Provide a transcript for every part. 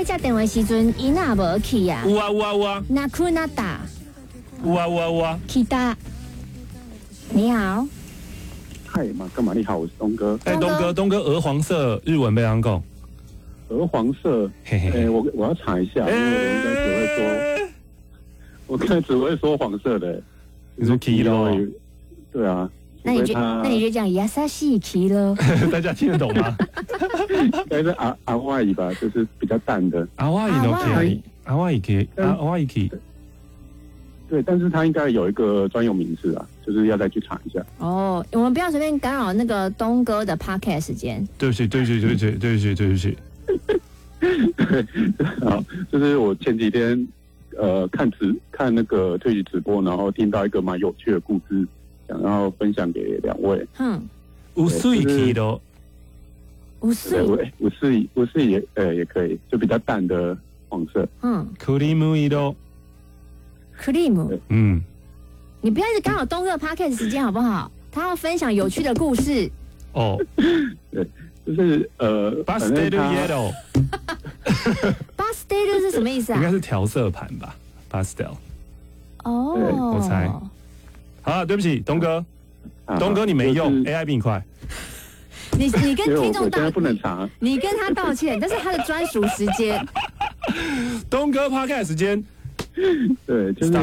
会接电话时阵，伊那无去啊？ 有啊。 那库那达。 有啊。 去达。你好。 嗨嘛，干嘛？你好，我是东哥。 东哥，鹅黄色日文被人讲。 鹅黄色，我要查一下，因为我应该只会说，我应该只会说黄色的。 你说 kilo？ 对啊。 那你就讲亚萨西 kilo， 大家听得懂吗？ 应该是阿瓦伊吧，就是比较淡的。 阿瓦伊都可以，阿瓦伊可以。 对，但是它应该有一个专有名字啊，就是要再去查一下。 哦，我们不要随便干扰那个东哥的 podcast 时间。 对不起。 好，就是我前几天看那个推举直播，然后听到一个蛮有趣的故事，想要分享给2位。 有水去咯， 有水也可以，就比较淡的黄色。 cream 伊咯 ，cream。你不要一直干扰东哥的 podcast 时间好不好？他要分享有趣的故事。 哦， 对。就是 pastel yellow， pastel 是什么意思啊？ 应该是调色盘吧 ，pastel。 哦， 我猜。好了，对不起，东哥，你没用 ，AI 比你快。 你跟听众不能查， 你跟他道歉，但是他的专属时间。 东哥 podcast 时间， 对，就是。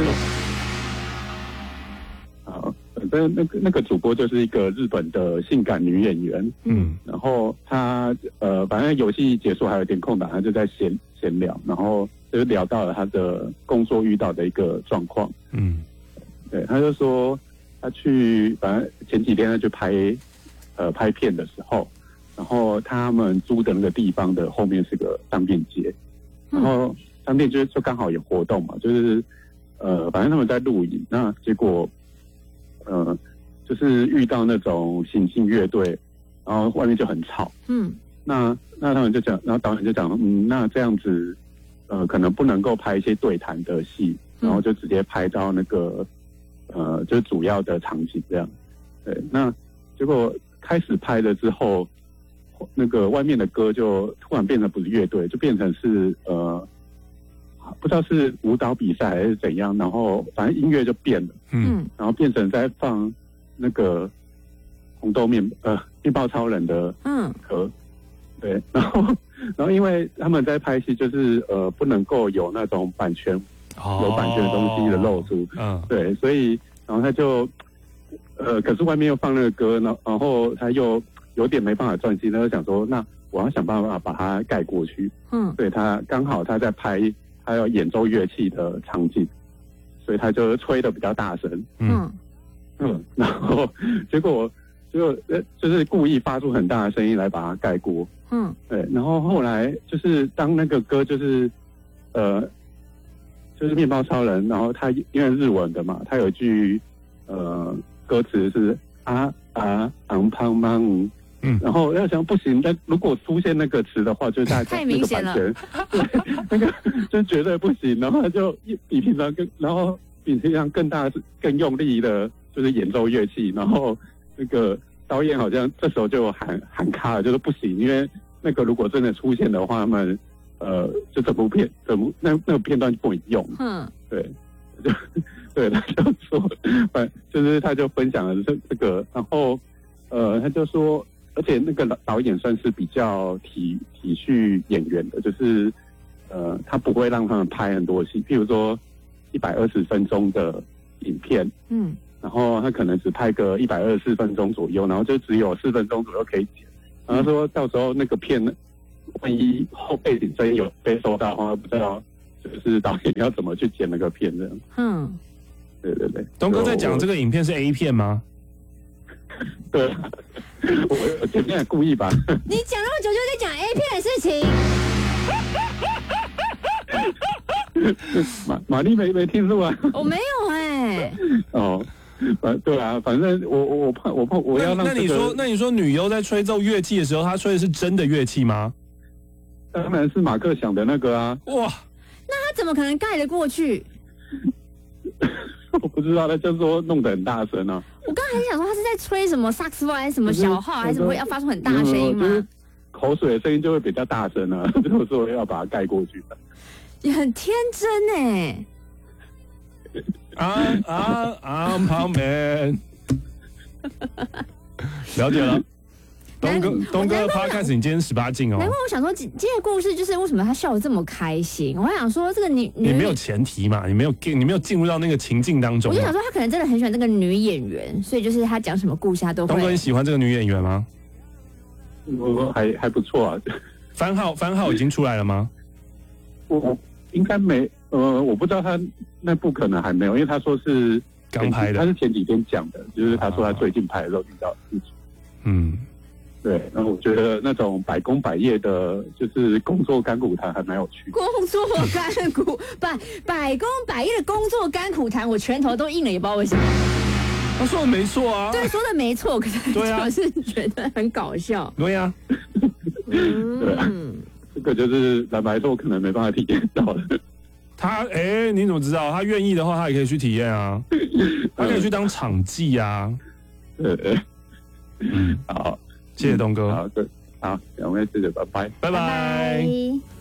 好。那个主播就是一个日本的性感女演员，然后她反正游戏结束还有点空档，她就在闲聊，然后就聊到了她的工作遇到的一个状况，对，她就说她反正前几天她去拍片的时候，然后他们租的那个地方的后面是个商店街，然后商店街就刚好有活动嘛，就是反正他们在录影，那结果。就是遇到那种行进乐队，然后外面就很吵。那他们就讲，然后导演就讲，那这样子，可能不能够拍一些对谈的戏，然后就直接拍到那个，就是主要的场景这样。对，那结果开始拍了之后，那个外面的歌就突然变成不是乐队，就变成是不知道是舞蹈比赛还是怎样，然后反正音乐就变了，然后变成在放那个红豆面包超人的歌，对，然后因为他们在拍戏，就是不能够有那种有版权的东西的露出，对，所以然后他就可是外面又放那个歌，然后他又有点没办法专心，他就想说，那我要想办法把它盖过去，对，他刚好他在拍。还有演奏乐器的场景，所以他就吹得比较大声，然后结果就是故意发出很大的声音来把它盖过，对，然后后来就是当那个歌就是面包超人，然后他因为日文的嘛，他有一句歌词是昂胖胖。然后要想不行，但如果出现那个词的话，就是太明显了， 对，那个就绝对不行。然后他就比平常更大、更用力的，就是演奏乐器。然后那个导演好像这时候就喊卡了，就是不行，因为那个如果真的出现的话，他们就那个片段就不能用。对，对，他就说，就是他就分享了这个，然后他就说。而且那个导演算是比较体恤演员的，就是他不会让他们拍很多戏，譬如说120分钟的影片，然后他可能只拍个124分钟左右，然后就只有4分钟左右可以剪，然后说到时候那个片万一后背景声有被收到的话，不知道就是导演要怎么去剪那个片这样。对， 东哥在讲这个影片是 A 片吗？ 对，我今天故意吧。 你讲那么久就在讲 A 片的事情。玛丽没听出来？ 我没有哦，对啊，反正我怕我要让那你说女优在吹奏乐器的时候，她吹的是真的乐器吗？ 当然是马克想的那个啊。 哇， 那他怎么可能盖得过去？ 我不知道，他就说弄得很大声啊。 我刚才想说他是在吹什么萨克斯风还是什么小号，还是会要发出很大的声音吗？ 口水的声音就会比较大声啊，就是说要把它盖过去的。 你很天真哎。 I'm man。了解了。东哥的 podcast 你今天18禁哦。 难怪我想说，今天的故事就是为什么他笑得这么开心。我还想说，这个你没有前提嘛，你没有进入到那个情境当中。 我就想说，他可能真的很喜欢这个女演员，所以就是他讲什么故事他都会。 东哥，你喜欢这个女演员吗？ 我还不错啊。 番号已经出来了吗？ 我应该没，我不知道他那部可能还没有，因为他说是刚拍的， 他是前几天讲的，就是他说他最近拍的时候遇到的事情。 嗯。 对，然后我觉得那种百工百业的，就是工作甘苦谈还蛮有趣的。 工作甘苦百工百业的工作甘苦谈，我拳头都硬了，也不知道为什么。 他说的没错啊， 对，说的没错，可是就是觉得很搞笑。 对呀， 对啊，这个就是坦白说，我可能没办法体验到的。 他你怎么知道？他愿意的话，他也可以去体验啊，他可以去当场记啊。 好。 谢谢东哥。 好，两位谢谢，拜拜， 拜拜。